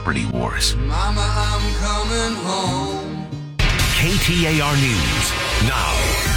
property wars. Mama, I'm coming home. KTAR News now.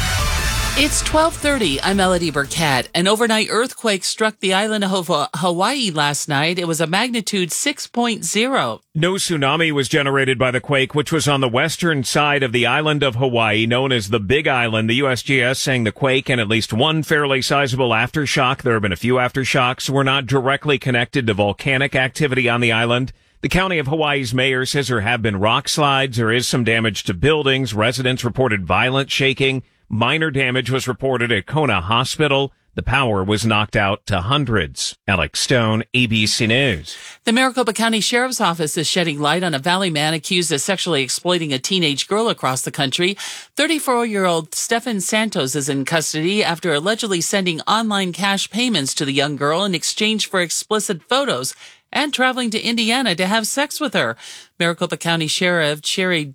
It's 12:30. I'm Melody Burkett. An overnight earthquake struck the island of Hawaii last night. It was a magnitude 6.0. No tsunami was generated by the quake, which was on the western side of the island of Hawaii, known as the Big Island. The USGS saying the quake and at least one fairly sizable aftershock, there have been a few aftershocks, were not directly connected to volcanic activity on the island. The county of Hawaii's mayor says there have been rock slides. There is some damage to buildings. Residents reported violent shaking. Minor damage was reported at Kona Hospital. The power was knocked out to hundreds. Alex Stone, ABC News. The Maricopa County Sheriff's Office is shedding light on a Valley man accused of sexually exploiting a teenage girl across the country. 34-year-old Stephen Santos is in custody after allegedly sending online cash payments to the young girl in exchange for explicit photos and traveling to Indiana to have sex with her. Maricopa County Sheriff Jerry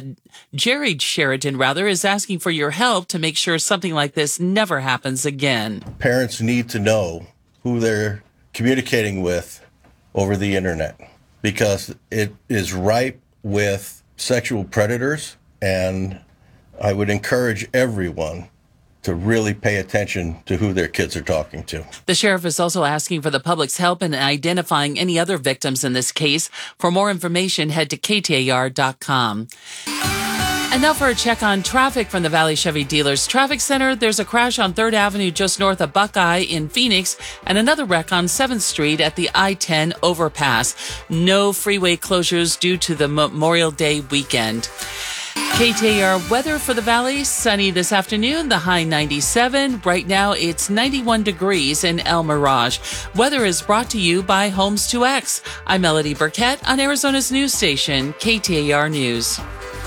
Sheridan, is asking for your help to make sure something like this never happens again. Parents need to know who they're communicating with over the internet because it is ripe with sexual predators, and I would encourage everyone to really pay attention to who their kids are talking to. The sheriff is also asking for the public's help in identifying any other victims in this case. For more information, head to KTAR.com. And now for a check on traffic from the Valley Chevy Dealers Traffic Center. There's a crash on 3rd Avenue just north of Buckeye in Phoenix and another wreck on 7th Street at the I-10 overpass. No freeway closures due to the Memorial Day weekend. KTAR weather for the Valley, sunny this afternoon, the high 97. Right now, it's 91 degrees in El Mirage. Weather is brought to you by Homes 2X. I'm Melody Burkett on Arizona's news station, KTAR News.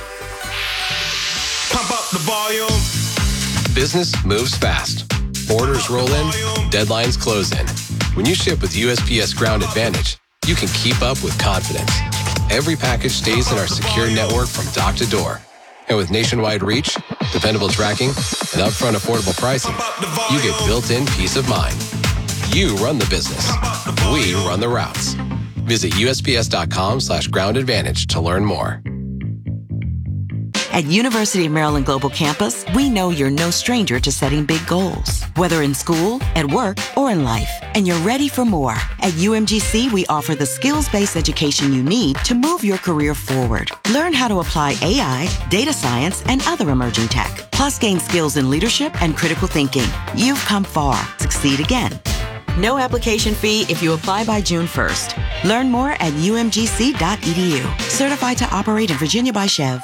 Pump up the volume. Business moves fast. Orders roll in, deadlines close in. When you ship with USPS Ground Advantage, you can keep up with confidence. Every package stays in our secure network from dock to door. And with nationwide reach, dependable tracking, and upfront affordable pricing, you get built-in peace of mind. You run the business. We run the routes. Visit USPS.com/Ground Advantage to learn more. At University of Maryland Global Campus, we know you're no stranger to setting big goals, whether in school, at work, or in life, and you're ready for more. At UMGC, we offer the skills-based education you need to move your career forward. Learn how to apply AI, data science, and other emerging tech, plus gain skills in leadership and critical thinking. You've come far. Succeed again. No application fee if you apply by June 1st. Learn more at umgc.edu. Certified to operate in Virginia by Chev.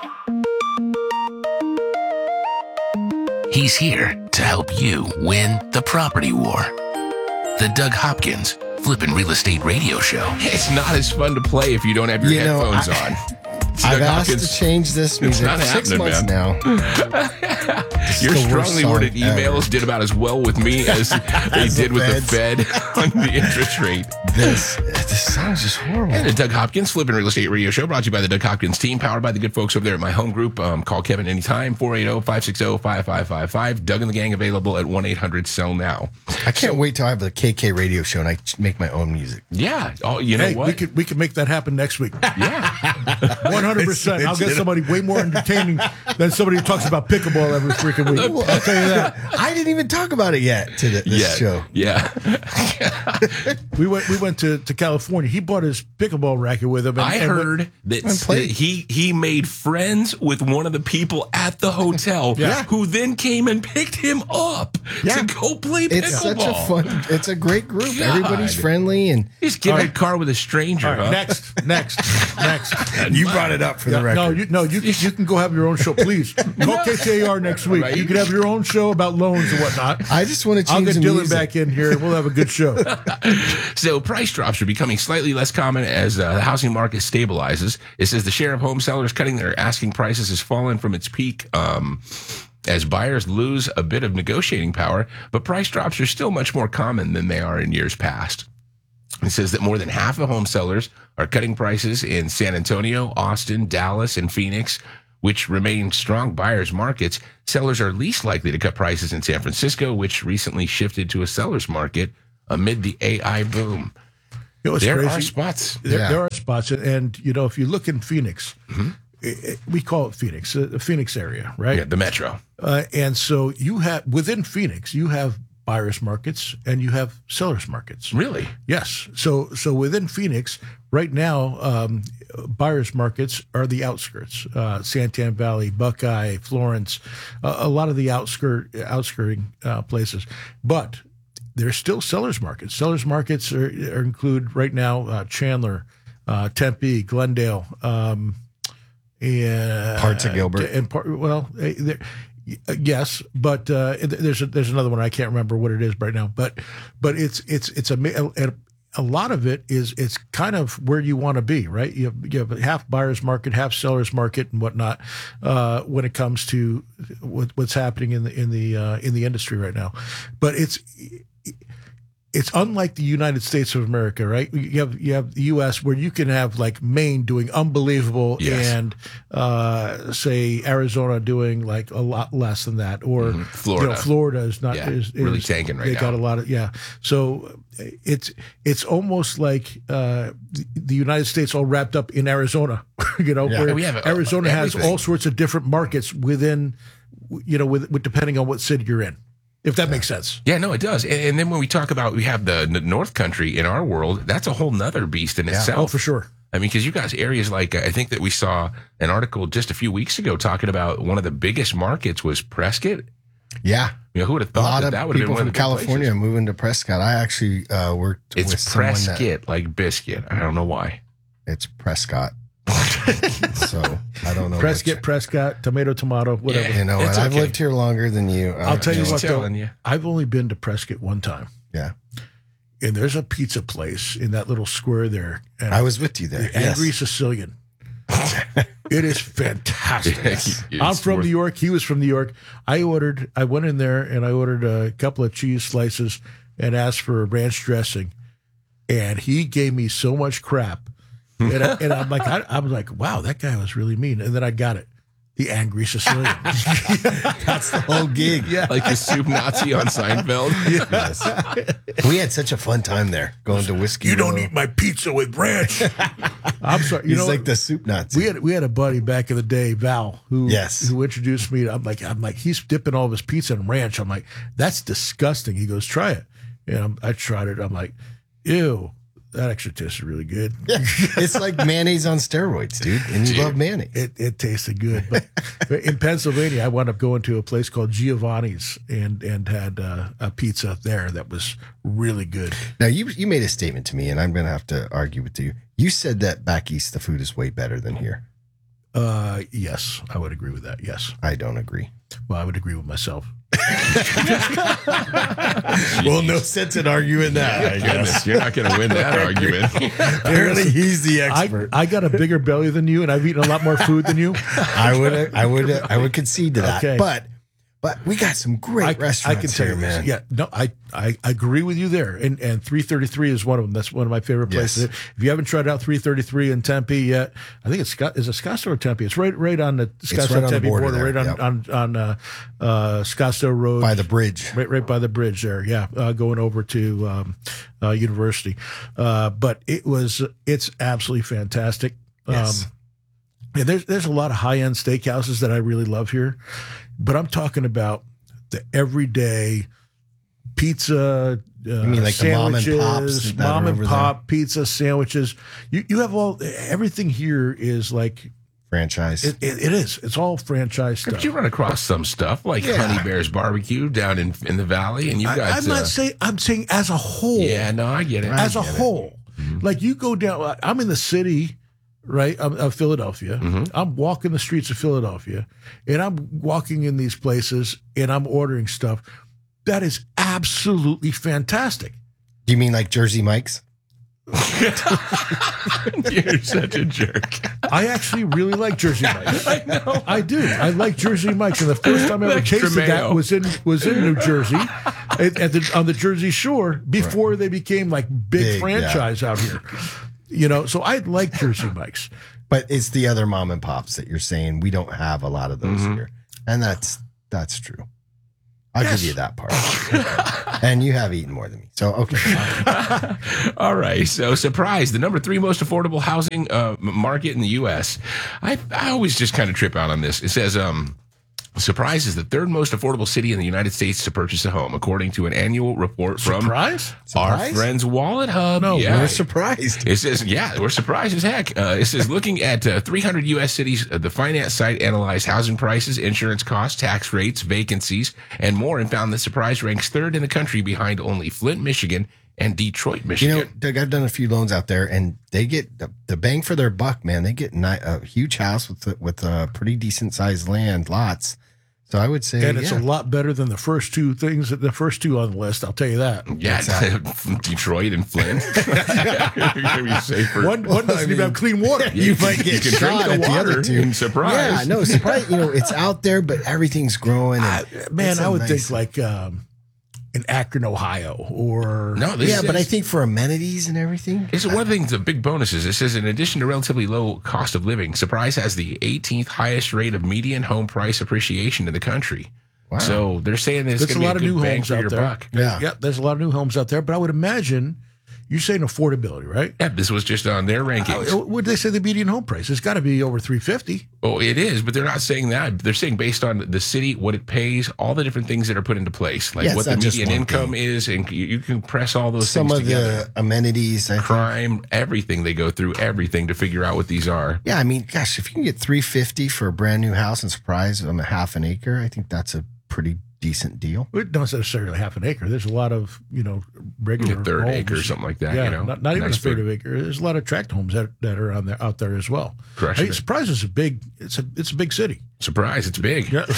He's here to help you win the property war. The Doug Hopkins Flippin' Real Estate Radio Show. It's not as fun to play if you don't have your headphones on. I've asked to change this music for 6 months now. Your strongly worded emails did about as well with me as they did with the Fed on the interest rate. This sounds just horrible. And the Doug Hopkins Flippin' Real Estate Radio Show brought to you by the Doug Hopkins team, powered by the good folks over there at my home group. Call Kevin anytime, 480-560-5555. Doug and the gang available at 1-800-SELL-NOW. I can't wait till I have the KK radio show and I make my own music. Yeah. Oh, you know what? We could make that happen next week. Yeah. 100%. I'll get somebody way more entertaining than somebody who talks about pickleball every freaking week. I'll tell you that. I didn't even talk about it yet to this show. Yeah. We went to California. He brought his pickleball racket with him. I heard that he made friends with one of the people at the hotel who then came and picked him up to go play pickleball. It's such a fun, it's a great group. God. Everybody's friendly. And just get in a car with a stranger. Right, Next. You brought it up for the record. You can go have your own show, please. Go KTAR next week. Right. You can have your own show about loans and whatnot. I just want to change I'll get the Dylan music back in here. We'll have a good show. So price drops are becoming slightly less common as the housing market stabilizes. It says the share of home sellers cutting their asking prices has fallen from its peak as buyers lose a bit of negotiating power, but price drops are still much more common than they are in years past. It says that more than half of home sellers are cutting prices in San Antonio, Austin, Dallas, and Phoenix, which remain strong buyers' markets. Sellers are least likely to cut prices in San Francisco, which recently shifted to a seller's market amid the AI boom. There are spots. There are spots. spots. And, if you look in Phoenix, we call it Phoenix, the Phoenix area, right? Yeah, the metro. And so within Phoenix, you have buyer's markets and you have seller's markets. Really? Yes. So within Phoenix, right now, buyer's markets are the outskirts, Santan Valley, Buckeye, Florence, a lot of the outskirting places. But there's still seller's markets. Seller's markets include right now Chandler, Tempe, Glendale, and parts of Gilbert. Yes, but there's another one I can't remember what it is right now. But it's a lot of it is it's kind of where you want to be, right? You have half buyer's market, half seller's market, and whatnot when it comes to what's happening in the industry right now. But it's unlike the United States of America, right? You have the U.S. where you can have like Maine doing unbelievable, and say Arizona doing like a lot less than that, or Florida is not is really tanking right now. They got a lot of So it's almost like the United States all wrapped up in Arizona, where we have Arizona has all sorts of different markets within, with depending on what city you're in. If that makes sense. Yeah, no, it does. And then when we talk about, we have the North Country in our world, that's a whole nother beast in itself. Oh, for sure. I mean, because you guys, areas like, I think that we saw an article just a few weeks ago talking about one of the biggest markets was Prescott. Yeah. Who would have thought that would have been one of the California places? moving to Prescott. I actually worked with someone Prescott, like biscuit. I don't know why. It's Prescott. So I don't know. Prescott, tomato, whatever. You know what? I've lived here longer than you. I'll tell you what, though. I've only been to Prescott one time. Yeah. And there's a pizza place in that little square there. And I was with you there. The Angry Sicilian. It is fantastic. I'm from New York. He was from New York. I went in there and I ordered a couple of cheese slices and asked for a ranch dressing. And he gave me so much crap. And I'm like, I was like, wow, that guy was really mean. And then I got it. The Angry Sicilian. That's the whole gig. Yeah. Like the soup Nazi on Seinfeld. Yes. We had such a fun time there going to Whiskey. You don't eat my pizza with ranch. I'm sorry. He's like the soup Nazi. We had a buddy back in the day, Val, who introduced me. I'm like, he's dipping all of his pizza in ranch. I'm like, that's disgusting. He goes, try it. And I tried it. I'm like, ew. That actually tasted really good. Yeah, it's like mayonnaise on steroids, dude. And you love mayonnaise. It tasted good. But in Pennsylvania, I wound up going to a place called Giovanni's and had a pizza there that was really good. Now, you made a statement to me, and I'm going to have to argue with you. You said that back east, the food is way better than here. Yes, I would agree with that. Yes. I don't agree. Well, I would agree with myself. Well, no sense in arguing that. I guess you're not going to win that argument. Apparently, he's the expert. I got a bigger belly than you, and I've eaten a lot more food than you. I would concede to that. Okay. But we got some great restaurants I can tell here, you, man. Yeah, no, I agree with you there. And 333 is one of them. That's one of my favorite places. Yes. If you haven't tried out 333 in Tempe yet, I think it's Scottsdale or Tempe. It's right on the Scottsdale Tempe border, there, right on Scottsdale Road by the bridge, right by the bridge there. Yeah, going over to University. But it's absolutely fantastic. Yes. Yeah, there's a lot of high end steakhouses that I really love here. But I'm talking about the everyday pizza, you mean like sandwiches, the mom and pop pizza sandwiches. You have everything here is like franchise. It is. It's all franchise stuff. But you run across some stuff like Honey Bear's Barbecue down in the valley, and you guys. I'm saying as a whole. Yeah, no, I get it. As a whole, like you go down. I'm in the city. Right, of Philadelphia. Mm-hmm. I'm walking the streets of Philadelphia, and I'm walking in these places, and I'm ordering stuff that is absolutely fantastic. Do you mean like Jersey Mike's? You're such a jerk. I actually really like Jersey Mike's. I know. I do. I like Jersey Mike's, and the first time I ever tasted that was in New Jersey, on the Jersey Shore before they became like big franchise out here. So I like Jersey Mike's. But it's the other mom and pops that you're saying we don't have a lot of those here. And that's true. I'll give you that part. And you have eaten more than me. So, okay. All right. So, surprise, the number 3 most affordable housing market in the U.S. I always just kind of trip out on this. It says, Surprise is the 3rd most affordable city in the United States to purchase a home, according to an annual report from our friends Wallet Hub. No, we're surprised. It says, we're surprised as heck. It says, looking at 300 U.S. cities, the finance site analyzed housing prices, insurance costs, tax rates, vacancies, and more, and found that Surprise ranks 3rd in the country behind only Flint, Michigan, and Detroit, Michigan. You know, Doug, I've done a few loans out there, and they get the bang for their buck, man. They get a huge house with a pretty decent sized lots. So I would say, and it's a lot better than the first two on the list. I'll tell you that. Yeah, exactly. Detroit and Flint. One doesn't even have clean water. You might get shot at the other two. Surprise! Yeah, no surprise. You know, it's out there, but everything's growing. I would think like in Akron, Ohio, or but I think for amenities and everything, it's one of the things. The big bonuses. It says in addition to relatively low cost of living, Surprise has the 18th highest rate of median home price appreciation in the country. Wow! So they're saying there's going to be a good bang for your buck. Yeah, there's a lot of new homes out there, but I would imagine. You're saying affordability, right? Yeah, this was just on their rankings. Would they say the median home price? It's got to be over $350. Oh, it is, but they're not saying that. They're saying based on the city, what it pays, all the different things that are put into place, like what the median income is, and you can press all those things together. Some of the amenities, crime, everything. They go through everything to figure out what these are. Yeah, I mean, gosh, if you can get $350 for a brand new house and Surprise on a half an acre, I think that's a pretty decent deal. It don't necessarily half an acre. There's a lot of, regular a third homes. Acre, something like that. Yeah, not even a third of acre. There's a lot of tract homes that are out there as well. Surprise is it's a big city. Surprise, it's big. Yeah.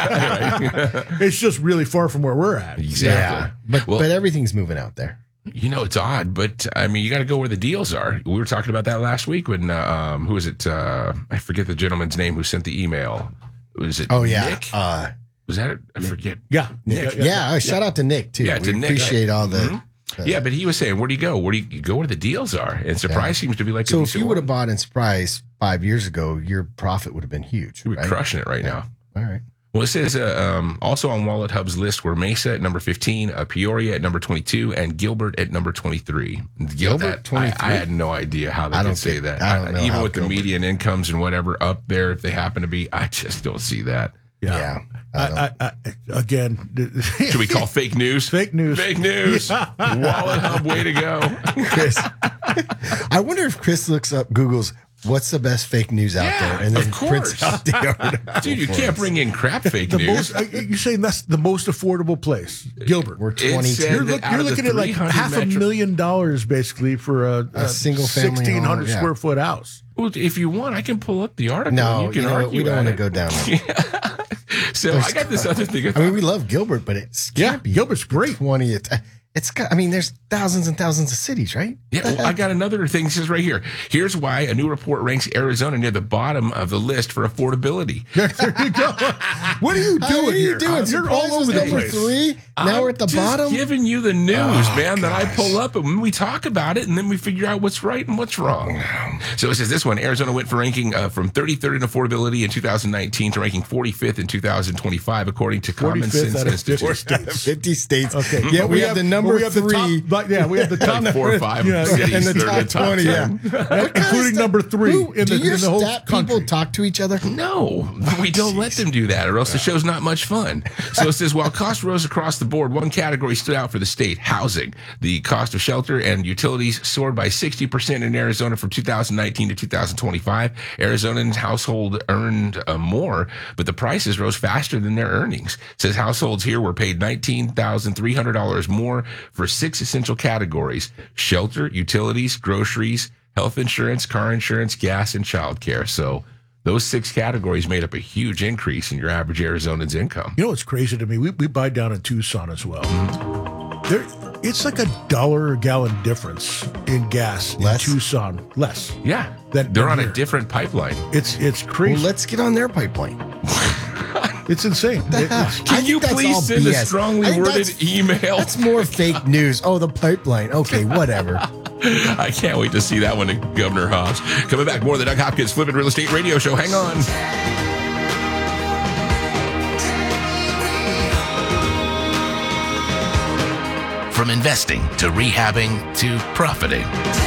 It's just really far from where we're at. Exactly. Yeah. But everything's moving out there. You know, it's odd, but I mean, you got to go where the deals are. We were talking about that last week when who was it? I forget the gentleman's name who sent the email. Was it? Oh yeah. Nick? Was that it? I forget. Yeah. Nick. Yeah. Shout out to Nick, too. Yeah, we appreciate all the... yeah, but he was saying, where do you go? Where do you go where the deals are? And Surprise seems to be like... So if you would have bought in Surprise 5 years ago, your profit would have been huge. You'd be crushing it right now. All right. Well, it says also on Wallet Hub's list were Mesa at number 15, Peoria at number 22, and Gilbert at number 23. Gilbert, 23? I had no idea how they could say that. I don't know even with the median incomes and whatever up there, if they happen to be, I just don't see that. Yeah. Again, should we call fake news? Fake news. Fake news. Wallet Hub, way to go. Chris, I wonder if Chris looks up, Google's, what's the best fake news out there? And then prints out the article. Dude, you can't bring in crap fake news. You're saying that's the most affordable place, Gilbert. We're 22. You're looking at like $500,000 basically for a single family 1,600 square foot house. Well, if you want, I can pull up the article. No, you can we don't want to go down there. So I got this other thing. I mean, we love Gilbert, but it's Gilbert's great. 20th. It's got, I mean, there's thousands and thousands of cities, right? Yeah, well, I got another thing. It says right here. Here's why a new report ranks Arizona near the bottom of the list for affordability. There you go. What are you doing here? You're all over the place. 3. Now we're at the bottom. Giving you the news, man, that I pull up and we talk about it and then we figure out what's right and what's wrong. So it says this one, Arizona went from ranking from 33rd in affordability in 2019 to ranking 45th in 2025, according to Common Sense Institute. 50 states. Okay. Yeah, we have the number 3. We have the top like 4 or 5 cities and the top 20. Yeah. Including number 3 in the whole country. People talk to each other? No, we don't let them do that or else the show's not much fun. So it says, while costs rose across the board, one category stood out for the state, housing. The cost of shelter and utilities soared by 60% in Arizona from 2019 to 2025. Arizonan household earned more, but the prices rose faster than their earnings. It says households here were paid $19,300 more for 6 essential categories: shelter, utilities, groceries, health insurance, car insurance, gas, and childcare. So those 6 categories made up a huge increase in your average Arizonan's income. You know what's crazy to me? We buy down in Tucson as well. It's like $1 a gallon difference in gas in Tucson. Less. Yeah. They're on a different pipeline. It's crazy. Well, let's get on their pipeline. It's insane. Can you please send a strongly worded email? That's more fake news. Oh, the pipeline. Okay, whatever. I can't wait to see that one to Governor Hobbs. Coming back, more of the Doug Hopkins Flippin' Real Estate Radio Show. Hang on. From investing to rehabbing to profiting.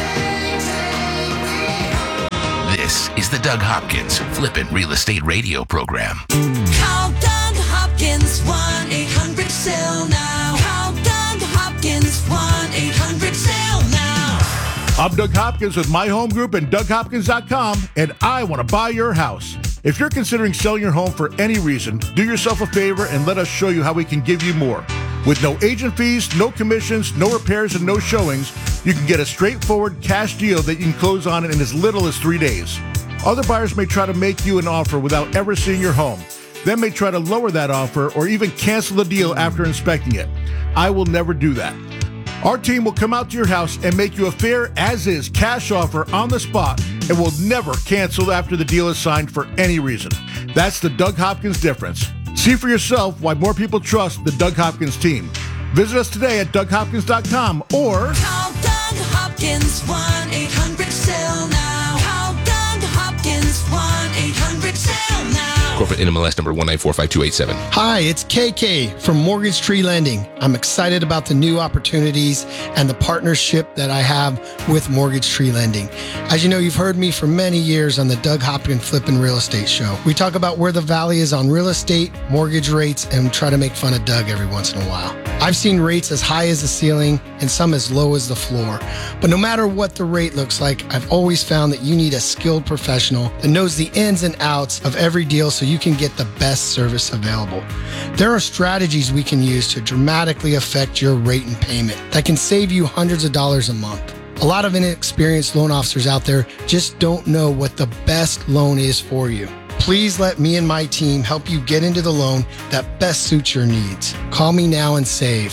This is the Doug Hopkins Flippin' Real Estate Radio program. Call Doug Hopkins 1-800-SELL-NOW. Call Doug Hopkins 1-800-SELL-NOW. I'm Doug Hopkins with My Home Group and DougHopkins.com, and I want to buy your house. If you're considering selling your home for any reason, do yourself a favor and let us show you how we can give you more. With no agent fees, no commissions, no repairs, and no showings, you can get a straightforward cash deal that you can close on in as little as 3 days. Other buyers may try to make you an offer without ever seeing your home. They may try to lower that offer or even cancel the deal after inspecting it. I will never do that. Our team will come out to your house and make you a fair as-is cash offer on the spot and will never cancel after the deal is signed for any reason. That's the Doug Hopkins difference. See for yourself why more people trust the Doug Hopkins team. Visit us today at DougHopkins.com or Call Doug Hopkins 1-800-SELL-NOW. Call Doug Hopkins 1-800-SELL-NOW. Corporate NMLS number 1945287. Hi, it's KK from Mortgage Tree Lending. I'm excited about the new opportunities and the partnership that I have with Mortgage Tree Lending. As you know, you've heard me for many years on the Doug Hopkins Flippin' Real Estate Show. We talk about where the valley is on real estate, mortgage rates, and try to make fun of Doug every once in a while. I've seen rates as high as the ceiling and some as low as the floor. But no matter what the rate looks like, I've always found that you need a skilled professional that knows the ins and outs of every deal so you can get the best service available. There are strategies we can use to dramatically affect your rate and payment that can save you hundreds of dollars a month. A lot of inexperienced loan officers out there just don't know what the best loan is for you. Please let me and my team help you get into the loan that best suits your needs. Call me now and save.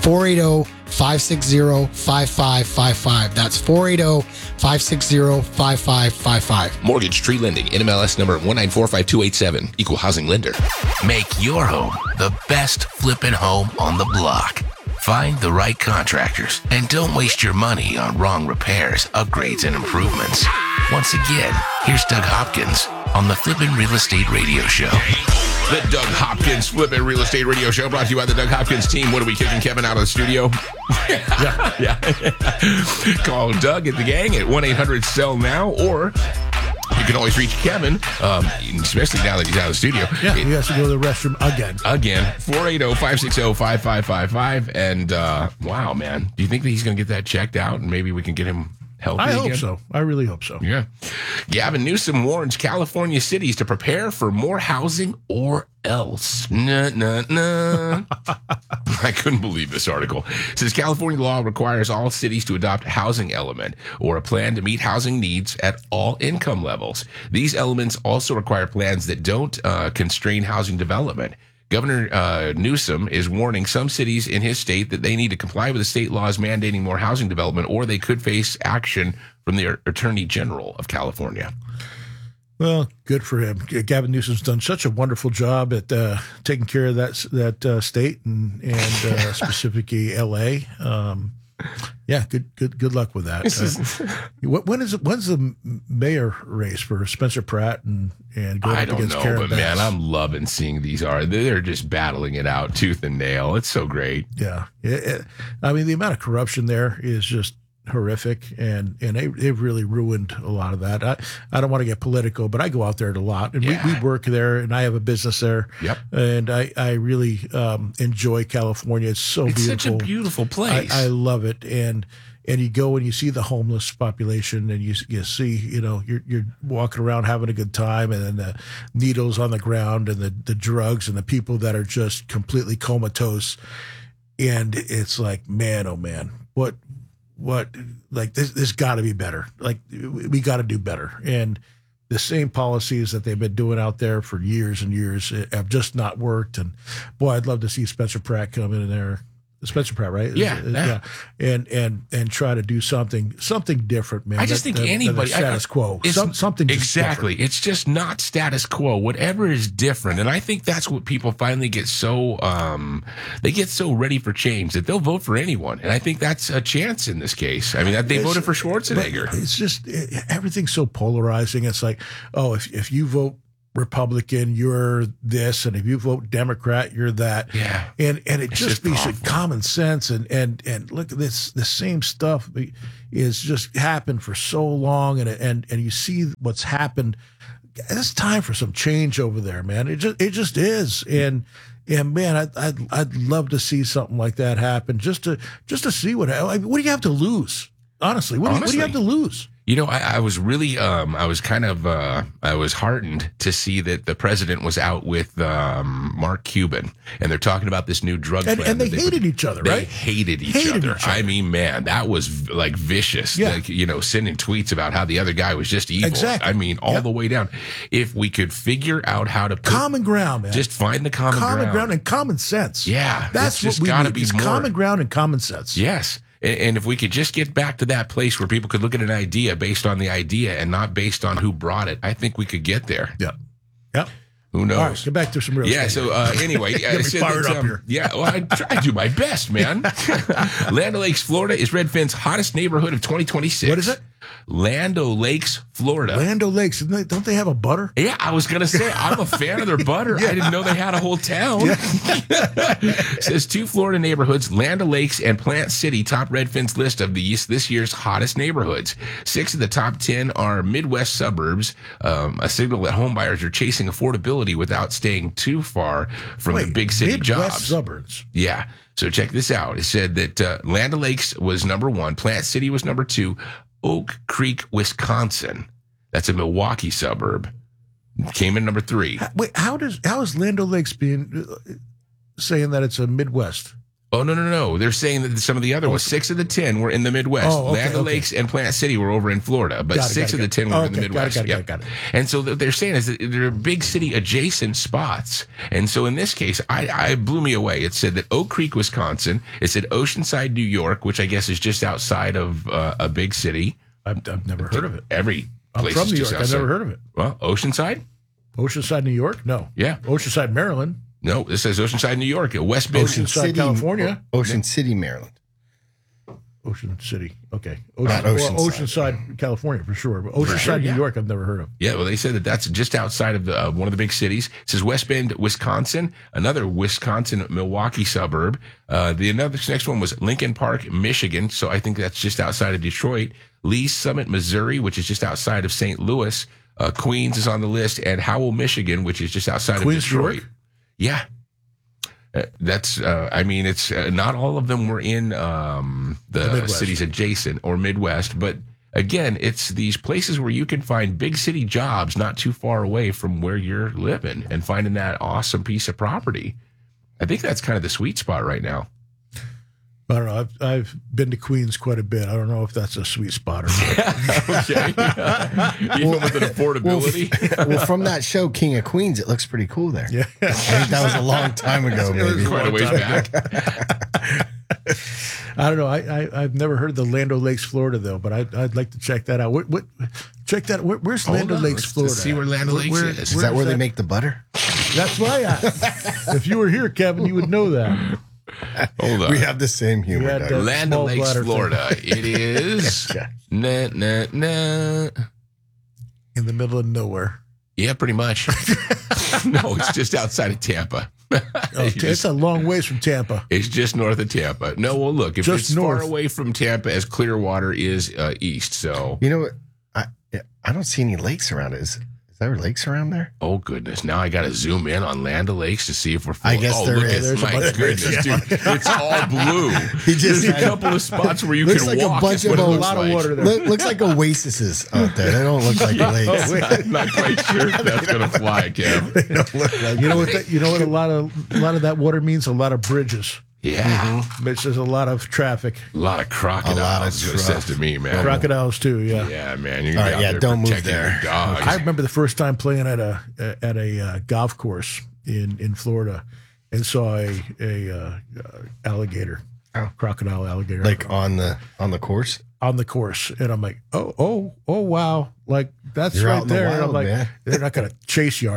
480-560-5555. That's 480-560-5555. Mortgage Tree Lending, NMLS number 1945287. Equal housing lender. Make your home the best flippin' home on the block. Find the right contractors and don't waste your money on wrong repairs, upgrades, and improvements. Once again, here's Doug Hopkins on the Flippin' Real Estate Radio Show. The Doug Hopkins Flippin' Real Estate Radio Show brought to you by the Doug Hopkins team. What are we kicking Kevin out of the studio? Yeah. Call Doug and the gang at 1-800-SELL-NOW, or you can always reach Kevin, especially now that he's out of the studio. yeah, he has to go to the restroom again. 480-560-5555. And wow, man, do you think that he's going to get that checked out and maybe we can get him healthy I hope again? so. I really hope so. Yeah. Gavin Newsom warns California cities to prepare for more housing or else. I couldn't believe this article. It says California law requires all cities to adopt a housing element or a plan to meet housing needs at all income levels. These elements also require plans that don't constrain housing development. Governor Newsom is warning some cities in his state that they need to comply with the state laws mandating more housing development, or they could face action from the Attorney General of California. Well, good for him. Gavin Newsom's done such a wonderful job at taking care of that state and specifically L.A. Yeah, good luck with that. When's the mayor race for Spencer Pratt and going I up don't against know, Karen but Bass? man, I'm loving seeing these. They're just battling it out tooth and nail. It's so great. Yeah, I mean the amount of corruption there is just horrific, and they've really ruined a lot of that. I don't want to get political, but I go out there a lot, and we work there, and I have a business there. Yep. And I really enjoy California. It's so beautiful. It's such a beautiful place. I love it, and you go and you see the homeless population, and you see, you're walking around having a good time, and then the needles on the ground, and the drugs, and the people that are just completely comatose, and it's like, man, oh man, what like this got to be better. Like we got to do better. And the same policies that they've been doing out there for years and years have just not worked. And boy, I'd love to see Spencer Pratt come in there. Spencer Pratt, right? Yeah. And try to do something different, man. I just think anybody status quo. Something exactly. Different. It's just not status quo. Whatever is different, and I think that's what people finally get so they get so ready for change that they'll vote for anyone. And I think that's a chance in this case. I mean, they voted for Schwarzenegger. It's just everything's so polarizing. It's like, oh, if you vote Republican, you're this, and if you vote Democrat, you're that. Yeah. And it just be awful. common sense and look at this, the same stuff is just happened for so long, and you see what's happened. It's time for some change over there, man. It just is. And man, I'd love to see something like that happen, just to see what do you have to lose? Honestly, what do you have to lose? You know, I was really, I was heartened to see that the president was out with Mark Cuban, and they're talking about this new drug plan. And they hated each other, right? They hated each other. I mean, man, that was like vicious. Yeah. Like, you know, sending tweets about how the other guy was just evil. Exactly. I mean, all the way down. If we could figure out how to common ground, man. Just find the common ground and common sense. Yeah, that's what we gotta need. be It's more. common ground and common sense. Yes. And if we could just get back to that place where people could look at an idea based on the idea and not based on who brought it, I think we could get there. Yeah. Yep. Who knows? All right, get back to some real Yeah, estate. so anyway. Get me so fired up here. Yeah, well, I try to do my best, man. Land O'Lakes, Florida is Redfin's hottest neighborhood of 2026. What is it? Land O'Lakes, Florida. Land O'Lakes, don't they have a butter? Yeah, I was going to say, I'm a fan of their butter. I didn't know they had a whole town. Says 2 Florida neighborhoods, Land O'Lakes and Plant City, top Redfin's list of this year's hottest neighborhoods. 6 of the top 10 are Midwest suburbs, a signal that homebuyers are chasing affordability without staying too far from the big city Midwest jobs. suburbs. Yeah. So check this out. It said that Land O'Lakes was number 1, Plant City was number 2, Oak Creek, Wisconsin. That's a Milwaukee suburb. Came in number 3. Wait, how is Land O'Lakes being saying that it's a Midwest? Oh, no. They're saying that some of the other ones, 6 of the 10 were in the Midwest. Oh, okay, Land O'Lakes and Plant City were over in Florida, but 6 of the 10 were in the Midwest. Got it. And so what they're saying is that they're big city adjacent spots. And so in this case, I blew me away. It said that Oak Creek, Wisconsin. It said Oceanside, New York, which I guess is just outside of a big city. I've never heard of it. Every I'm place from is New just York. outside. I've never heard of it. Well, Oceanside? Oceanside, New York? No. Yeah. Oceanside, Maryland. No, this says Oceanside, New York. West Bend. Oceanside, California. Ocean City, Maryland. Ocean City. Okay. Not Oceanside. Oceanside, California, for sure. But Oceanside, New York, I've never heard of. Yeah, well, they said that that's just outside of one of the big cities. It says West Bend, Wisconsin, another Wisconsin, Milwaukee suburb. The next one was Lincoln Park, Michigan. So I think that's just outside of Detroit. Lee Summit, Missouri, which is just outside of St. Louis. Queens is on the list, and Howell, Michigan, which is just outside Queens, of Detroit. New York? Yeah. That's, I mean, it's not all of them were in the cities adjacent or Midwest, but again, it's these places where you can find big city jobs not too far away from where you're living and finding that awesome piece of property. I think that's kind of the sweet spot right now. I don't know. I've been to Queens quite a bit. I don't know if that's a sweet spot or not. Okay. Even with an affordability. Well, from that show, King of Queens, it looks pretty cool there. Yeah. I think that was a long time ago, maybe. Quite a ways back. I don't know. I've never heard of the Land O'Lakes, Florida, though, but I'd like to check that out. Check that. Where's Land O'Lakes, Florida? Let's see where Land O'Lakes is. Is that where they make the butter? That's what I asked. If you were here, Kevin, you would know that. Hold on. We have the same humor. had, Doug. Land small O'Lakes, bladder Florida. It is. Nah. In the middle of nowhere. Yeah, pretty much. No, it's just outside of Tampa. Okay, it's a long ways from Tampa. It's just north of Tampa. No, well, look, if Just it's north. far away from Tampa as Clearwater is east, so. You know what? I don't see any lakes around it. Is there lakes around there? Oh, goodness. Now I got to zoom in on Land O'Lakes to see if we're full. I guess oh, there look is. At, There's a my bunch of goodness, dude. It's all blue. just There's a had- couple of spots where you Looks can like a walk. bunch is what of it a looks lot of like. water there. Looks like oases out there. They don't look like lakes. I'm not quite sure if that's going to fly, Kev. You know what? You know what? A lot of that water means. A lot of bridges. Yeah. Which there's a lot of traffic. A lot of crocodiles, A lot of is what it says to me, man. Crocodiles too. Yeah. Yeah, man. You're All gonna right, be out yeah, there don't move protecting there. your dogs. I remember the first time playing at a golf course in Florida, and saw a alligator, crocodile alligator, Like on the course. on the course, and I'm like, oh wow, like that's You're out right in the there. And I'm wild, like, man. they're not going to chase you, are they?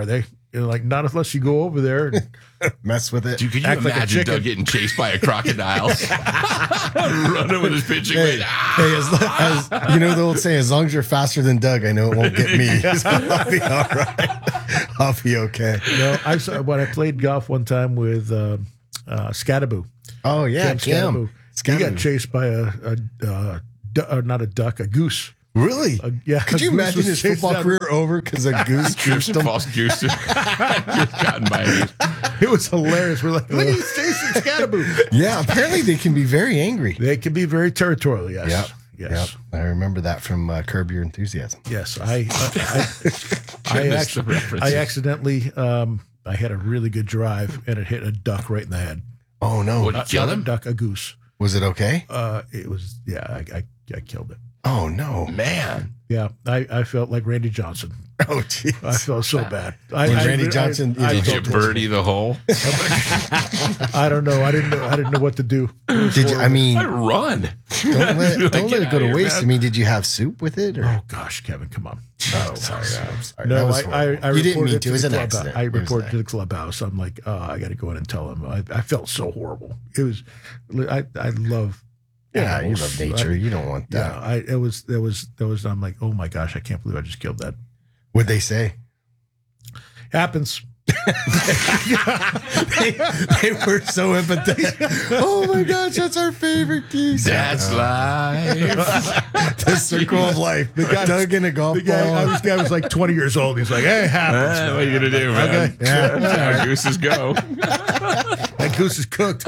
You're like, not unless you go over there and Mess with it. Dude, could you Act like a imagine chicken. Doug getting chased by a crocodile? Running with his pitching Hey, weight. as you know the old saying, as long as you're faster than Doug, I know it won't get me. So I'll be all right. I'll be okay. I saw when I played golf one time with Scattaboo. Oh yeah, Kim. He got chased by not a duck, a goose. Really? Yeah. Could you a goose imagine was his chasing football down- career over because a goose tripped him? False goose. Gotten by a goose. It was hilarious. We're like, look, he's chasing Scattaboo. Yeah, apparently they can be very angry. They can be very territorial. Yes. Yep. Yes. Yep. I remember that from Curb Your Enthusiasm. Yes. missed the references. I accidentally I had a really good drive and it hit a duck right in the head. Oh no! What, kill Not him? a duck, a goose. Was it okay? It was. Yeah. I killed it. Oh no! Man. Yeah. I felt like Randy Johnson. Oh jeez! I felt so bad. Randy Johnson- Did you felt birdie the hole? I don't know. I didn't know what to do. Did you? I mean, Run. don't let it Get go out to of waste. here, I mean, did you have soup with it? Or? Oh gosh, Kevin, come on. Oh, sorry. I'm sorry. No, That was I horrible. You didn't reported mean it to. It was the an clubhouse. accident. I It was reported an to the clubhouse. I'm like, I got to go in and tell him. I felt so horrible. It was. I love. Yeah, you animals. love nature. You don't want that. Yeah, it was. I'm like, oh my gosh, I can't believe I just killed that. What'd they say? Happens. They were so empathetic. Oh my gosh, that's our favorite piece. That's life. The circle of life. The guy Doug in a golf The guy, ball. this guy was like 20 years old. He's like, hey, it happens. What are you going to do, man? Okay. Yeah. That's how gooses go. That goose is cooked.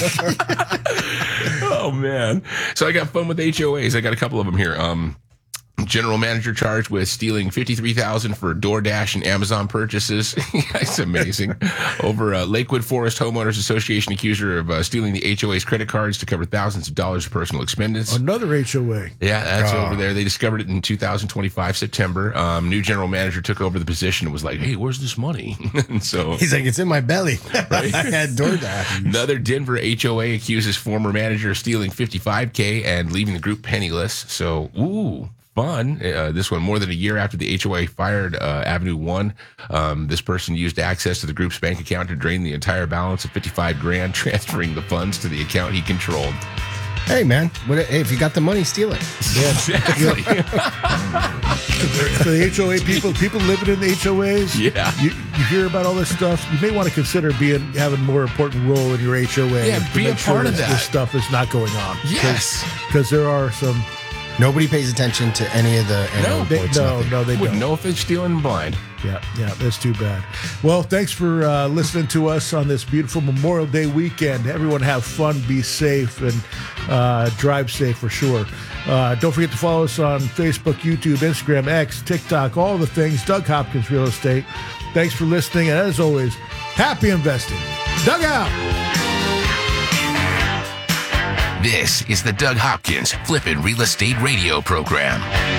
Oh, man. So I got fun with HOAs. I got a couple of them here. General manager charged with stealing $53,000 for DoorDash and Amazon purchases. It's amazing. Over Lakewood Forest Homeowners Association accused her of stealing the HOA's credit cards to cover thousands of dollars of personal expenses. Another HOA. Yeah, that's over there. They discovered it in 2025 September. New general manager took over the position and was like, "Hey, where's this money?" And so He's like, it's in my belly. I had DoorDash. another Denver HOA accuses former manager of stealing $55K and leaving the group penniless. So, ooh. Fun. This one, more than a year after the HOA fired Avenue One, this person used access to the group's bank account to drain the entire balance of $55,000, transferring the funds to the account he controlled. Hey, man. Hey, if you got the money, steal it. Exactly. For the HOA people living in the HOAs, Yeah. you hear about all this stuff. You may want to consider having a more important role in your HOA. Yeah, to be a make sure part of that that. this stuff is not going on. Yes. Because there are some. Nobody pays attention to any of the annual They reports. nothing. don't. Wouldn't know if they're stealing blind. Yeah, that's too bad. Well, thanks for listening to us on this beautiful Memorial Day weekend. Everyone have fun, be safe, and drive safe for sure. Don't forget to follow us on Facebook, YouTube, Instagram, X, TikTok, all the things. Doug Hopkins Real Estate. Thanks for listening, and as always, happy investing. Doug out! This is the Doug Hopkins Flippin' Real Estate Radio Program.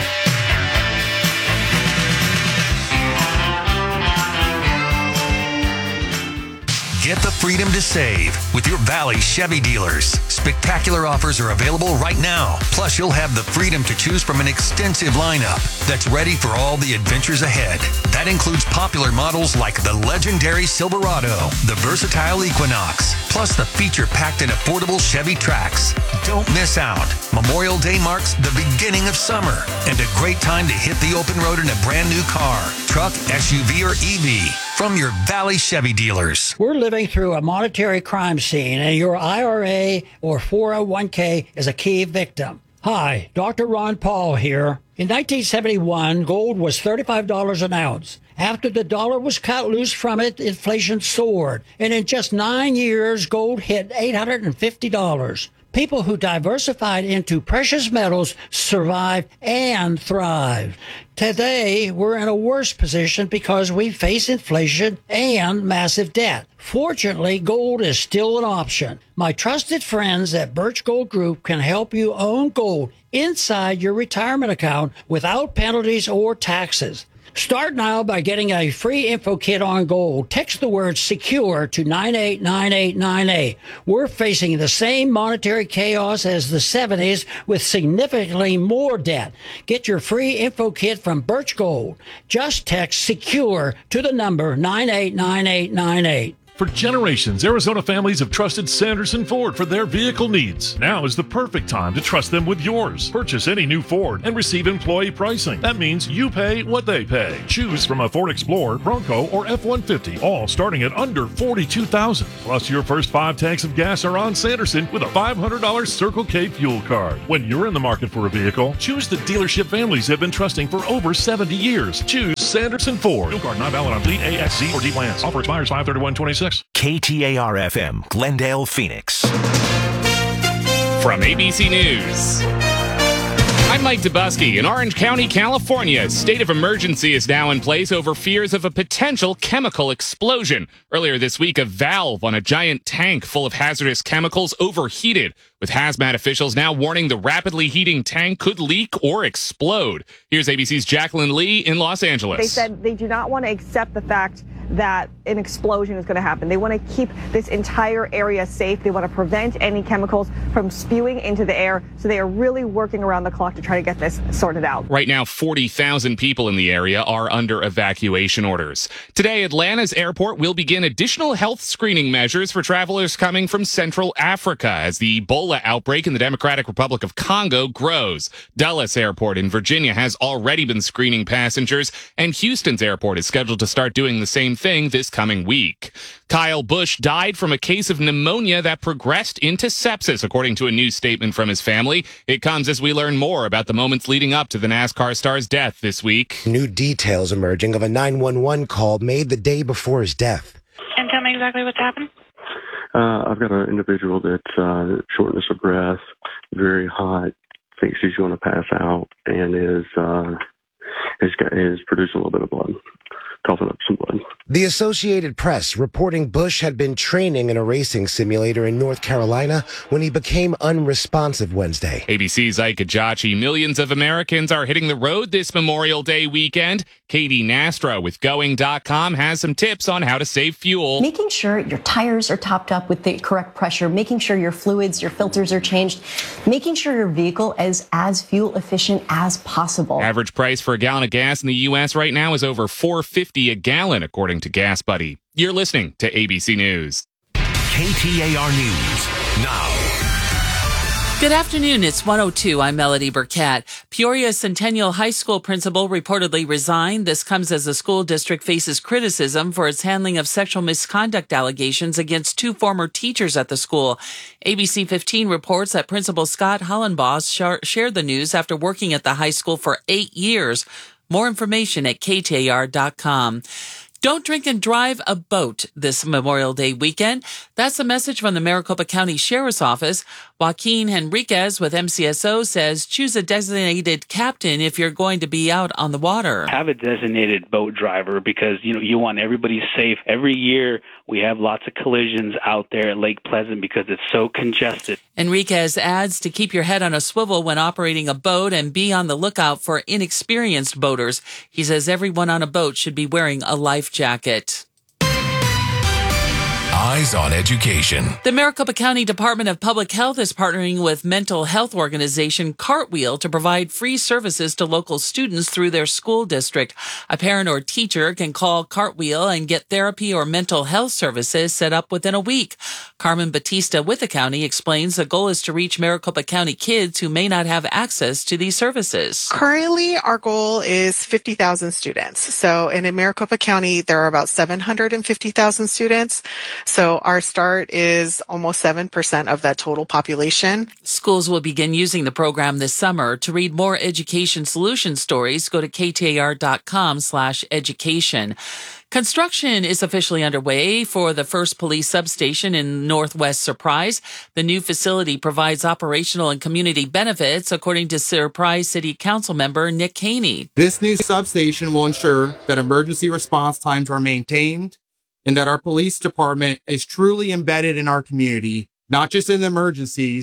Get the freedom to save with your Valley Chevy dealers. Spectacular offers are available right now. Plus, you'll have the freedom to choose from an extensive lineup that's ready for all the adventures ahead. That includes popular models like the legendary Silverado, the versatile Equinox, plus the feature-packed and affordable Chevy Trax. Don't miss out. Memorial Day marks the beginning of summer and a great time to hit the open road in a brand new car, truck, SUV, or EV from your Valley Chevy dealers. We're living through a monetary crime scene, and your IRA or 401k is a key victim. Hi, Dr. Ron Paul here. In 1971, gold was $35 an ounce. After the dollar was cut loose from it, inflation soared. And in just 9 years, gold hit $850. People who diversified into precious metals survived and thrived. Today, we're in a worse position because we face inflation and massive debt. Fortunately, gold is still an option. My trusted friends at Birch Gold Group can help you own gold inside your retirement account without penalties or taxes. Start now by getting a free info kit on gold. Text the word secure to 989898. We're facing the same monetary chaos as the 70s with significantly more debt. Get your free info kit from Birch Gold. Just text secure to the number 989898. For generations, Arizona families have trusted Sanderson Ford for their vehicle needs. Now is the perfect time to trust them with yours. Purchase any new Ford and receive employee pricing. That means you pay what they pay. Choose from a Ford Explorer, Bronco, or F-150, all starting at under $42,000. Plus, your first 5 tanks of gas are on Sanderson with a $500 Circle K fuel card. When you're in the market for a vehicle, choose the dealership families have been trusting for over 70 years. Choose Sanderson Ford. Fuel card not valid on fleet, A, X, Z, or D plans. Offer expires 5/31/26. KTAR-FM, Glendale, Phoenix. From ABC News, I'm Mike Dubusky. In Orange County, California, state of emergency is now in place over fears of a potential chemical explosion. Earlier this week, a valve on a giant tank full of hazardous chemicals overheated, with hazmat officials now warning the rapidly heating tank could leak or explode. Here's ABC's Jacqueline Lee in Los Angeles. They said they do not want to accept the fact that an explosion is going to happen. They want to keep this entire area safe. They want to prevent any chemicals from spewing into the air. So they are really working around the clock to try to get this sorted out. Right now, 40,000 people in the area are under evacuation orders. Today, Atlanta's airport will begin additional health screening measures for travelers coming from Central Africa as the Ebola outbreak in the Democratic Republic of Congo grows. Dulles Airport in Virginia has already been screening passengers, and Houston's airport is scheduled to start doing the same thing this coming week. Kyle Busch died from a case of pneumonia that progressed into sepsis, according to a new statement from his family. It comes as we learn more about the moments leading up to the NASCAR star's death this week. New details emerging of a 911 call made the day before his death. And tell me exactly what's happened. I've got an individual that's shortness of breath, very hot, thinks he's going to pass out, and is producing a little bit of blood, coughing up some blood. The Associated Press reporting Busch had been training in a racing simulator in North Carolina when he became unresponsive Wednesday. ABC's Ike Ajachi. Millions of Americans are hitting the road this Memorial Day weekend. Katie Nastra with Going.com has some tips on how to save fuel. Making sure your tires are topped up with the correct pressure, making sure your fluids, your filters are changed, making sure your vehicle is as fuel efficient as possible. Average price for a gallon of gas in the U.S. right now is over $4.50 a gallon, according to Gas Buddy. You're listening to ABC News. KTAR News now. Good afternoon. It's 1:02. I'm Melody Burkett. Peoria Centennial High School principal reportedly resigned. This comes as the school district faces criticism for its handling of sexual misconduct allegations against 2 former teachers at the school. ABC 15 reports that Principal Scott Hollenboss shared the news after working at the high school for 8 years. More information at KTAR.com. Don't drink and drive a boat this Memorial Day weekend. That's a message from the Maricopa County Sheriff's Office. Joaquin Henriquez with MCSO says choose a designated captain if you're going to be out on the water. Have a designated boat driver because, you want everybody safe. Every year we have lots of collisions out there at Lake Pleasant because it's so congested. Enriquez adds to keep your head on a swivel when operating a boat and be on the lookout for inexperienced boaters. He says everyone on a boat should be wearing a life jacket. Eyes on Education. The Maricopa County Department of Public Health is partnering with mental health organization Cartwheel to provide free services to local students through their school district. A parent or teacher can call Cartwheel and get therapy or mental health services set up within a week. Carmen Batista with the county explains the goal is to reach Maricopa County kids who may not have access to these services. Currently, our goal is 50,000 students. So in Maricopa County, there are about 750,000 students. So our start is almost 7% of that total population. Schools will begin using the program this summer. To read more education solution stories, go to KTAR.com/education. Construction is officially underway for the first police substation in Northwest Surprise. The new facility provides operational and community benefits, according to Surprise City Council member Nick Haney. This new substation will ensure that emergency response times are maintained and that our police department is truly embedded in our community, not just in the emergencies,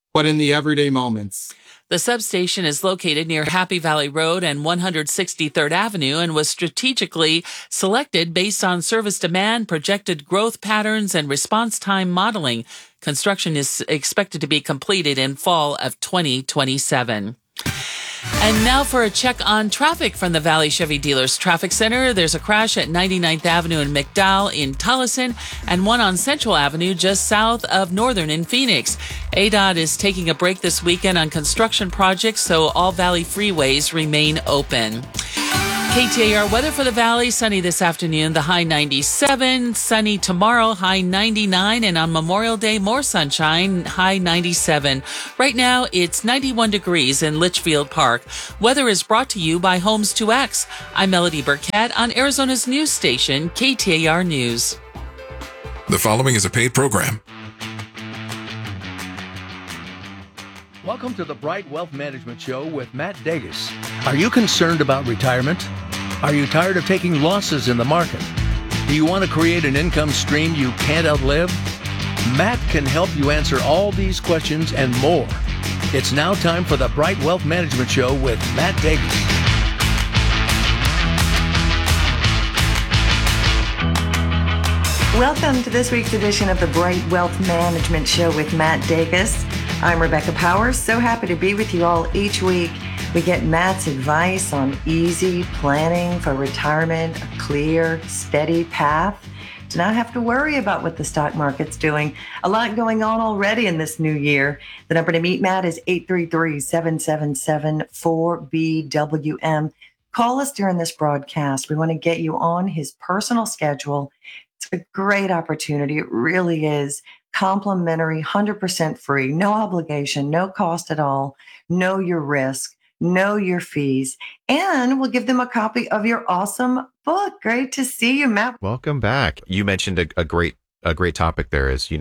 but in the everyday moments. The substation is located near Happy Valley Road and 163rd Avenue and was strategically selected based on service demand, projected growth patterns, and response time modeling. Construction is expected to be completed in fall of 2027. And now for a check on traffic from the Valley Chevy Dealers Traffic Center. There's a crash at 99th Avenue in McDowell in Tullison and one on Central Avenue just south of Northern in Phoenix. ADOT is taking a break this weekend on construction projects, so all Valley freeways remain open. KTAR weather for the Valley, sunny this afternoon, the high 97, sunny tomorrow, high 99, and on Memorial Day, more sunshine, high 97. Right now, it's 91 degrees in Litchfield Park. Weather is brought to you by Homes 2X. I'm Melody Burkett on Arizona's news station, KTAR News. The following is a paid program. Welcome to the Bright Wealth Management Show with Matt Davis. Are you concerned about retirement? Are you tired of taking losses in the market? Do you want to create an income stream you can't outlive? Matt can help you answer all these questions and more. It's now time for the Bright Wealth Management Show with Matt Davis. Welcome to this week's edition of the Bright Wealth Management Show with Matt Davis. I'm Rebecca Powers. So happy to be with you all each week. We get Matt's advice on easy planning for retirement, a clear, steady path to not have to worry about what the stock market's doing. A lot going on already in this new year. The number to meet Matt is 833-777-4BWM. Call us during this broadcast. We want to get you on his personal schedule. It's a great opportunity. It really is. Complimentary, 100% free, no obligation, no cost at all. Know your risk, know your fees, and we'll give them a copy of your awesome book. Great to see you, Matt. Welcome back. You mentioned a great topic there is,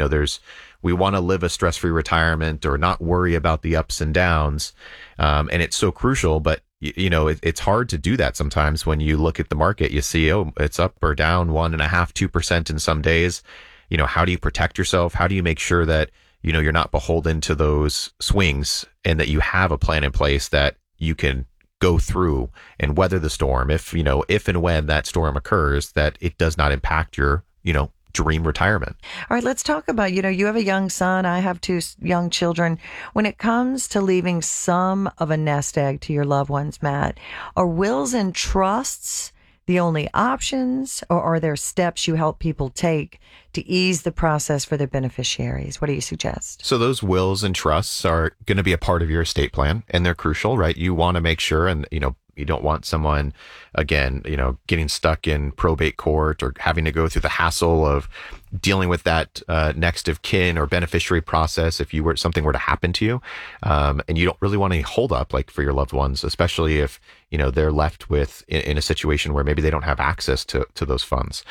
we want to live a stress-free retirement or not worry about the ups and downs. And it's so crucial, but it's hard to do that sometimes when you look at the market. You see, it's up or down 1.5%, 2% in some days. How do you protect yourself? How do you make sure that, you're not beholden to those swings and that you have a plan in place that you can go through and weather the storm if and when that storm occurs, that it does not impact your, dream retirement. All right, let's talk about, you have a young son. I have 2 young children. When it comes to leaving some of a nest egg to your loved ones, Matt, are wills and trusts the only options, or are there steps you help people take to ease the process for their beneficiaries? What do you suggest? So those wills and trusts are going to be a part of your estate plan, and they're crucial, right? You want to make sure, and you don't want someone, again, getting stuck in probate court or having to go through the hassle of dealing with that next of kin or beneficiary process if something were to happen to you. And you don't really want any hold up for your loved ones, especially if, they're left with in a situation where maybe they don't have access to those funds.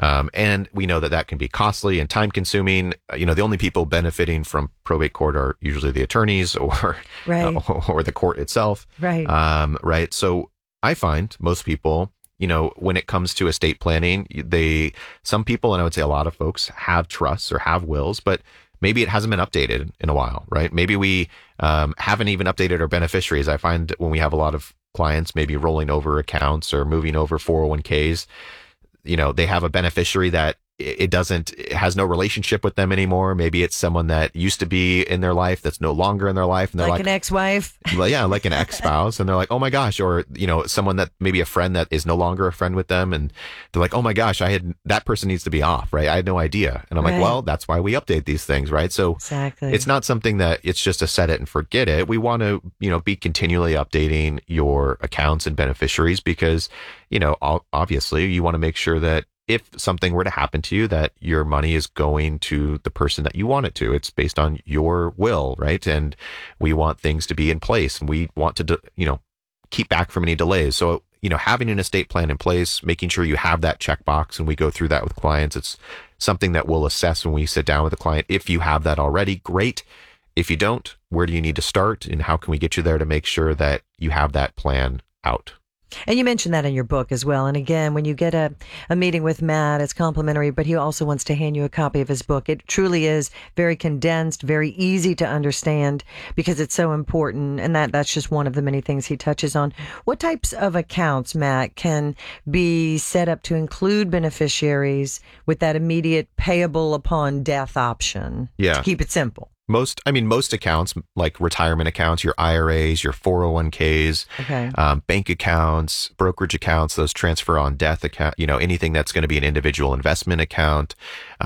And we know that can be costly and time consuming. The only people benefiting from probate court are usually the attorneys or the court itself. Right. Right. So I find most people, when it comes to estate planning, some people, and I would say a lot of folks, have trusts or have wills, but maybe it hasn't been updated in a while, right? Maybe we haven't even updated our beneficiaries. I find when we have a lot of clients maybe rolling over accounts or moving over 401ks, they have a beneficiary that it has no relationship with them anymore. Maybe it's someone that used to be in their life that's no longer in their life, and they're like an ex-wife. Yeah, like an ex-spouse, and they're like, oh my gosh, or someone that maybe a friend that is no longer a friend with them, and they're like, oh my gosh, that person needs to be off, right? I had no idea, and I'm like, well, that's why we update these things, right? So exactly. It's not something that it's just a set it and forget it. We want to be continually updating your accounts and beneficiaries because obviously you want to make sure that if something were to happen to you, that your money is going to the person that you want it to. It's based on your will, right? And we want things to be in place, and we want to, keep back from any delays. So, having an estate plan in place, making sure you have that checkbox, and we go through that with clients. It's something that we'll assess when we sit down with a client. If you have that already, great. If you don't, where do you need to start, and how can we get you there to make sure that you have that plan out? And you mentioned that in your book as well. And again, when you get a meeting with Matt, it's complimentary, but he also wants to hand you a copy of his book. It truly is very condensed, very easy to understand because it's so important. And that's just one of the many things he touches on. What types of accounts, Matt, can be set up to include beneficiaries with that immediate payable upon death option? Yeah. To keep it simple. Most accounts, like retirement accounts, your IRAs, your 401ks, bank accounts, brokerage accounts, those transfer on death account, anything that's going to be an individual investment account.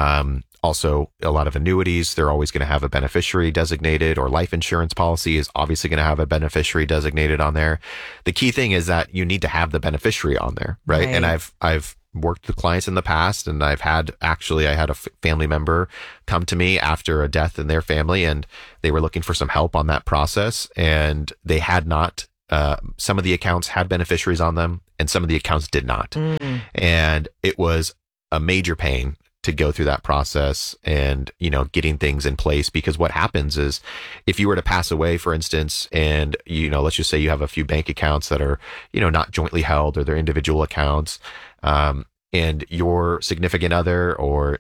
Also, a lot of annuities, they're always going to have a beneficiary designated, or life insurance policy is obviously going to have a beneficiary designated on there. The key thing is that you need to have the beneficiary on there, right? And I've worked with clients in the past, and I had a family member come to me after a death in their family, and they were looking for some help on that process, and they had not. Some of the accounts had beneficiaries on them, and some of the accounts did not. And it was a major pain to go through that process and, getting things in place, because what happens is if you were to pass away, for instance, and, let's just say you have a few bank accounts that are, not jointly held, or they're individual accounts, and your significant other, or,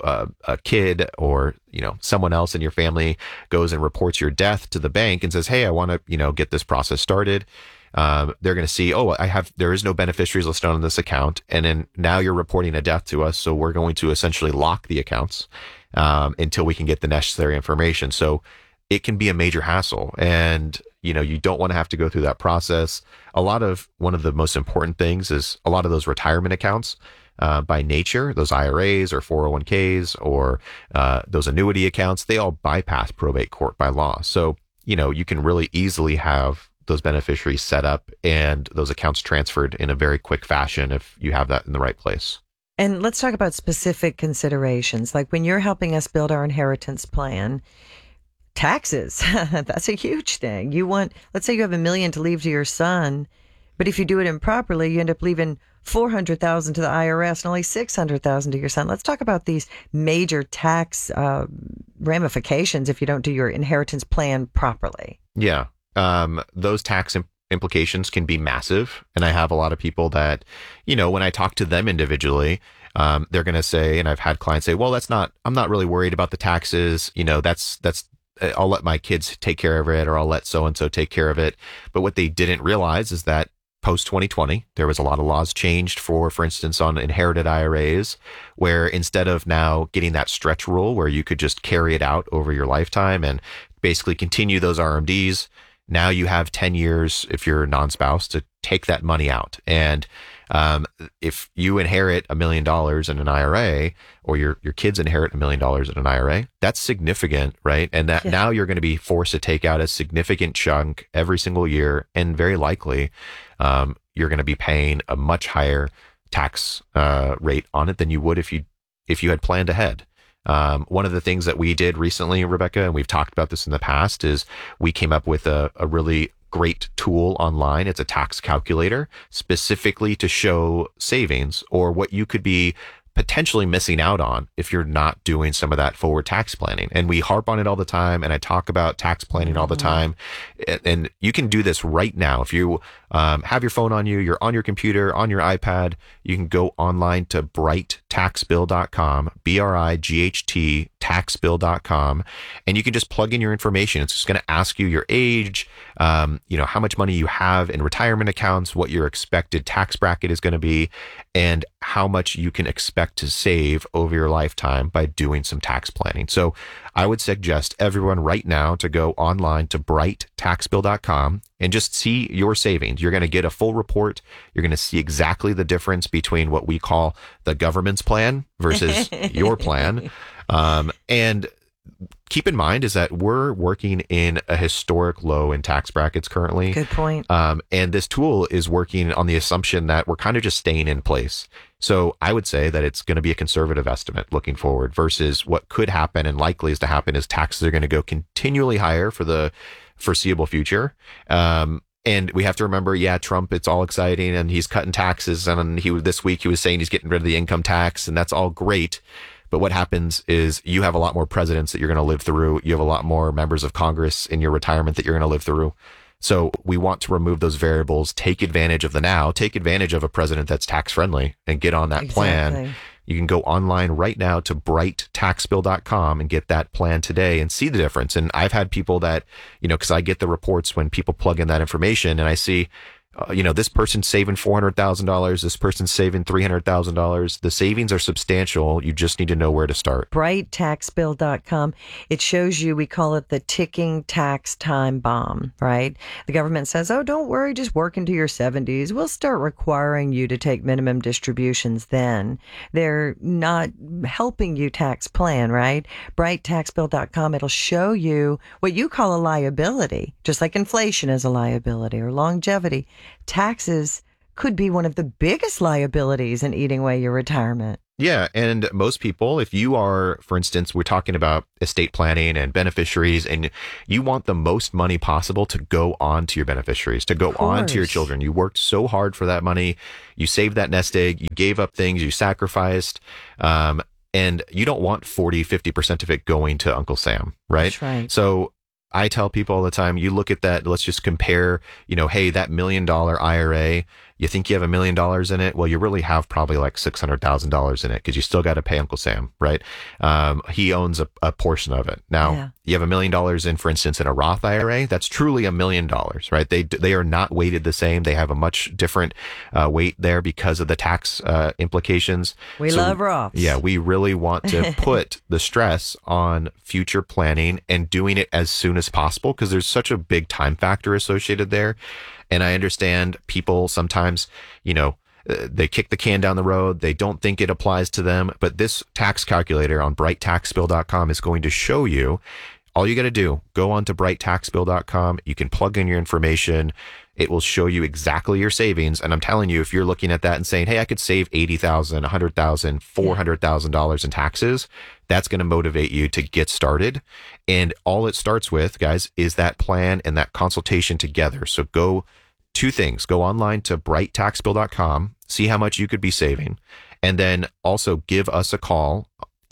a kid, or, someone else in your family goes and reports your death to the bank and says, hey, I want to, get this process started. They're going to see, there is no beneficiaries listed on this account. And then now you're reporting a death to us. So we're going to essentially lock the accounts until we can get the necessary information. So it can be a major hassle, and, you don't want to have to go through that process. One of the most important things is a lot of those retirement accounts, by nature, those IRAs or 401ks or those annuity accounts, they all bypass probate court by law. So, you can really easily have those beneficiaries set up and those accounts transferred in a very quick fashion if you have that in the right place. And let's talk about specific considerations. Like when you're helping us build our inheritance plan, taxes, that's a huge thing. Let's say you have $1 million to leave to your son, but if you do it improperly, you end up leaving $400,000 to the IRS and only $600,000 to your son. Let's talk about these major tax ramifications if you don't do your inheritance plan properly. Yeah. Those tax implications can be massive. And I have a lot of people that, when I talk to them individually, they're going to say, and I've had clients say, well, I'm not really worried about the taxes. I'll let my kids take care of it, or I'll let so-and-so take care of it. But what they didn't realize is that post 2020, there was a lot of laws changed for instance, on inherited IRAs, where instead of now getting that stretch rule where you could just carry it out over your lifetime and basically continue those RMDs, now you have 10 years, if you're a non-spouse, to take that money out. And if you inherit $1 million in an IRA, or your kids inherit $1 million in an IRA, that's significant, right? And that now you're going to be forced to take out a significant chunk every single year, and very likely you're going to be paying a much higher tax rate on it than you would if you had planned ahead. One of the things that we did recently, Rebecca, and we've talked about this in the past, is we came up with a really great tool online. It's a tax calculator specifically to show savings, or what you could be potentially missing out on if you're not doing some of that forward tax planning. And we harp on it all the time, and I talk about tax planning all the time. And you can do this right now. If you have your phone on you, you're on your computer, on your iPad, you can go online to brighttaxbill.com, BRIGHT taxbill.com, and you can just plug in your information. It's just going to ask you your age, how much money you have in retirement accounts, what your expected tax bracket is going to be, and how much you can expect to save over your lifetime by doing some tax planning. So I would suggest everyone right now to go online to brighttaxbill.com and just see your savings. You're going to get a full report. You're going to see exactly the difference between what we call the government's plan versus your plan. And keep in mind is that we're working in a historic low in tax brackets currently. Good point. And this tool is working on the assumption that we're kind of just staying in place. So I would say that it's going to be a conservative estimate looking forward, versus what could happen and likely is to happen is taxes are going to go continually higher for the foreseeable future. And we have to remember, Trump, it's all exciting and he's cutting taxes. And this week he was saying he's getting rid of the income tax, and that's all great. But what happens is you have a lot more presidents that you're going to live through. You have a lot more members of Congress in your retirement that you're going to live through. So we want to remove those variables, take advantage of the now, take advantage of a president that's tax friendly and get on that plan. You can go online right now to brighttaxbill.com and get that plan today and see the difference. And I've had people that, because I get the reports when people plug in that information and I see, this person's saving $400,000. This person's saving $300,000. The savings are substantial. You just need to know where to start. Brighttaxbill.com. It shows you, we call it the ticking tax time bomb, right? The government says, oh, don't worry, just work into your 70s. We'll start requiring you to take minimum distributions then. They're not helping you tax plan, right? Brighttaxbill.com. It'll show you what you call a liability, just like inflation is a liability or longevity. Taxes could be one of the biggest liabilities in eating away your retirement. Yeah. And most people, if you are, for instance, we're talking about estate planning and beneficiaries, and you want the most money possible to go on to your beneficiaries, to go on to your children. You worked so hard for that money. You saved that nest egg. You gave up things. You sacrificed. And you don't want 40, 50% of it going to Uncle Sam, right? That's right. So I tell people all the time, you look at that, let's just compare, hey, that $1 million IRA, you think you have $1 million in it? Well, you really have probably like $600,000 in it because you still got to pay Uncle Sam, right? He owns a portion of it. Now, you have $1 million in, for instance, in a Roth IRA, that's truly $1 million, right? They are not weighted the same. They have a much different weight there because of the tax implications. We love Roths. Yeah, we really want to put the stress on future planning and doing it as soon as possible because there's such a big time factor associated there. And I understand people sometimes, they kick the can down the road. They don't think it applies to them. But this tax calculator on brighttaxbill.com is going to show you. All you got to do, go on to brighttaxbill.com. You can plug in your information. It will show you exactly your savings. And I'm telling you, if you're looking at that and saying, hey, I could save $80,000, $100,000, $400,000 in taxes, that's going to motivate you to get started. And all it starts with, guys, is that plan and that consultation together. So two things. Go online to brighttaxbill.com, see how much you could be saving, and then also give us a call,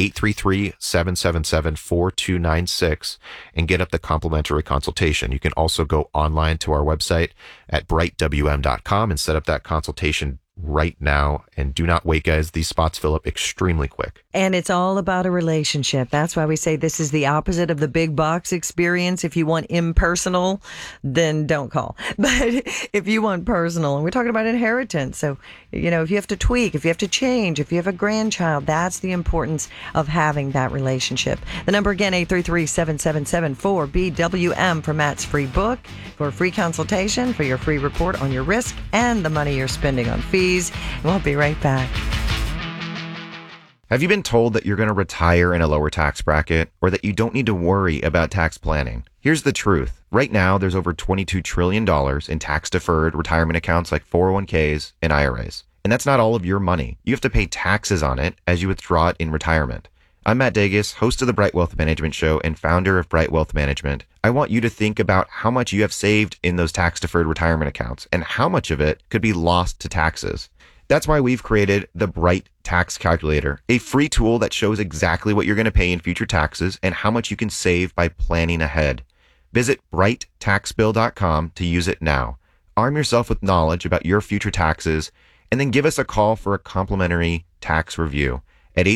833-777-4296, and get up the complimentary consultation. You can also go online to our website at brightwm.com and set up that consultation right now. And do not wait, guys. These spots fill up extremely quick. And it's all about a relationship. That's why we say this is the opposite of the big box experience. If you want impersonal, then don't call. But if you want personal, and we're talking about inheritance. So, if you have to tweak, if you have to change, if you have a grandchild, that's the importance of having that relationship. The number again, 833-777-4BWM for Matt's free book, for a free consultation, for your free report on your risk and the money you're spending on fees. We'll be right back. Have you been told that you're going to retire in a lower tax bracket or that you don't need to worry about tax planning? Here's the truth. Right now, there's over $22 trillion in tax-deferred retirement accounts like 401ks and IRAs. And that's not all of your money. You have to pay taxes on it as you withdraw it in retirement. I'm Matt Degas, host of the Bright Wealth Management Show and founder of Bright Wealth Management. I want you to think about how much you have saved in those tax-deferred retirement accounts and how much of it could be lost to taxes. That's why we've created the Bright Tax Calculator, a free tool that shows exactly what you're going to pay in future taxes and how much you can save by planning ahead. Visit brighttaxbill.com to use it now. Arm yourself with knowledge about your future taxes and then give us a call for a complimentary tax review at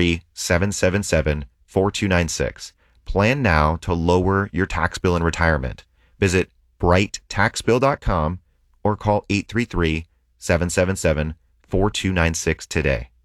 833-777-4296. Plan now to lower your tax bill in retirement. Visit brighttaxbill.com or call 833-777-4296 today.